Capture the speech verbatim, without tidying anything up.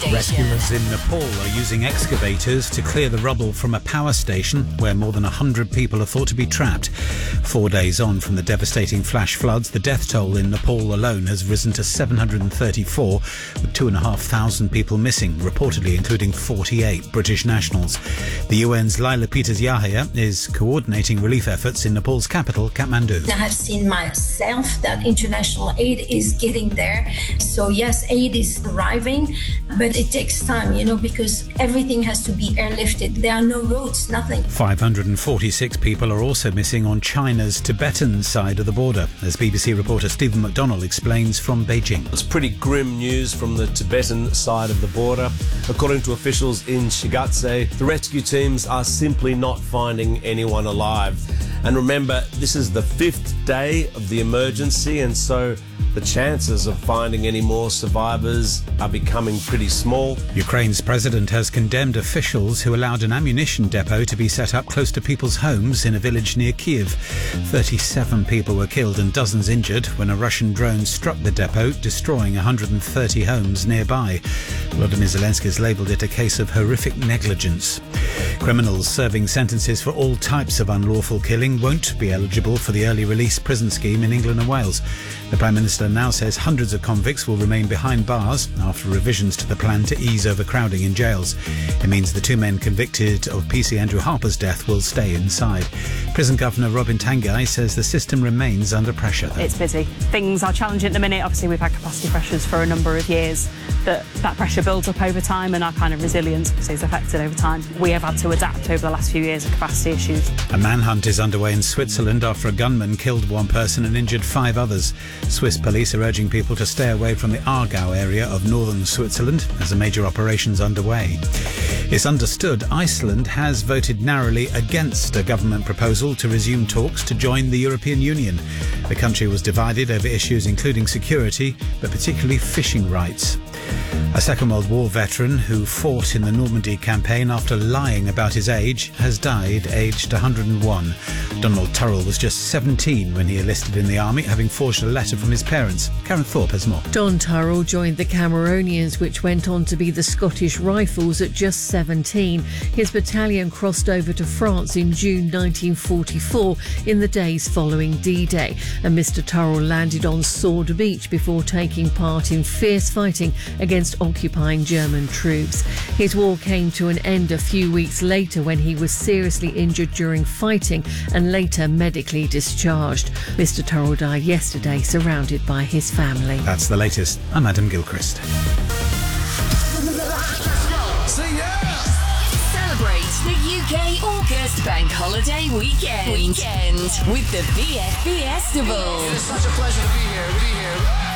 station. Rescuers in Nepal are using excavators to clear the rubble from a power station where more than one hundred people are thought to be trapped. Four days on from the devastating flash floods, the death toll in Nepal alone has risen to seven hundred thirty-four, with two thousand five hundred people missing, reportedly including forty-eight British nationals. The U N's Laila Peters-Yahya is coordinating relief efforts in Nepal's capital, Kathmandu. I have seen myself that international aid is getting there. So yes, aid is arriving, but it takes time, you know, because everything has to be airlifted. There are no roads, nothing. five hundred forty-six people are also missing on China's Tibetan side of the border, as B B C reporter Stephen McDonnell explains from Beijing. It's pretty grim news from the Tibetan side of the border. According to officials in Shigatse, the rescue teams are simply not finding anyone alive. And remember, this is the fifth day of the emergency, and so the chances of finding any more survivors are becoming pretty small. Ukraine's president has condemned officials who allowed an ammunition depot to be set up close to people's homes in a village near Kiev. thirty-seven people were killed and dozens injured when a Russian drone struck the depot, destroying one hundred thirty homes nearby. Volodymyr Zelensky has labelled it a case of horrific negligence. Criminals serving sentences for all types of unlawful killing won't be eligible for the early release prison scheme in England and Wales. The Prime Minister now says hundreds of convicts will remain behind bars after revisions to the plan to ease overcrowding in jails. It means the two men convicted of P C Andrew Harper's death will stay inside. Prison Governor Robin Tanguy says the system remains under pressure, though. It's busy. Things are challenging at the minute. Obviously, we've had capacity pressures for a number of years. That, that pressure builds up over time, and our kind of resilience is affected over time. We have had to adapt over the last few years of capacity issues. A manhunt is underway in Switzerland after a gunman killed one person and injured five others. Swiss police are urging people to stay away from the Aargau area of northern Switzerland as a major operation's underway. It's understood Iceland has voted narrowly against a government proposal to resume talks to join the European Union. The country was divided over issues including security, but particularly fishing rights. A Second World War veteran who fought in the Normandy campaign after lying about his age has died aged one hundred and one. Donald Turrell was just seventeen when he enlisted in the army, having forged a letter from his parents. Karen Thorpe has more. Don Turrell joined the Cameronians, which went on to be the Scottish Rifles, at just seventeen. His battalion crossed over to France in June nineteen forty-four in the days following D-Day, and Mister Turrell landed on Sword Beach before taking part in fierce fighting against occupying German troops. His war came to an end a few weeks later when he was seriously injured during fighting and later medically discharged. Mister Turrell died yesterday, surrounded by his family. That's the latest. I'm Adam Gilchrist. Celebrate the U K August Bank Holiday weekend. Weekend with the V F Festival. It's such a pleasure to be here. Be here.